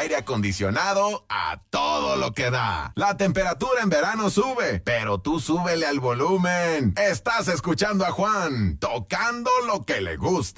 aire acondicionado a todo lo que da. La temperatura en verano sube, pero tú súbele al volumen. Estás escuchando a Juan, tocando lo que le gusta.